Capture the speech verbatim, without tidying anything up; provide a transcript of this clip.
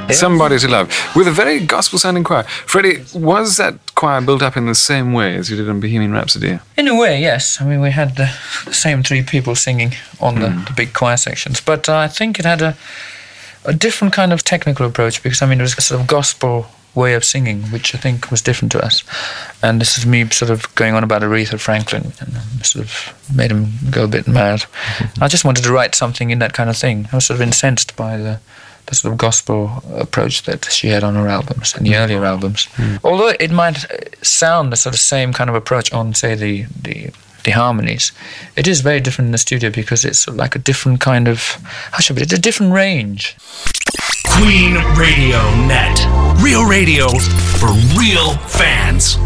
Somebody to Love, with a very gospel-sounding choir. Freddie, was that choir built up in the same way as you did on Bohemian Rhapsody? In a way, yes. I mean, we had the, the same three people singing on the, Mm. the big choir sections, but uh, I think it had a, a different kind of technical approach because, I mean, it was a sort of gospel way of singing, which I think was different to us. And this is me sort of going on about Aretha Franklin and um, sort of made him go a bit mad. Mm-hmm. I just wanted to write something in that kind of thing. I was sort of incensed by the, the sort of gospel approach that she had on her albums, and the mm-hmm. earlier albums. Mm. Although it might sound the sort of same kind of approach on, say, the, the, the harmonies, it is very different in the studio because it's sort of like a different kind of, how should I put it, it's a different range. Queen Radio Net. Real radio for real fans.